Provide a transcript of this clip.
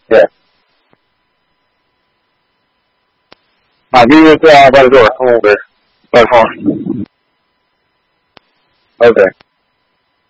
Yeah. Give me a call by the door. I'm over there. By the phone. Okay.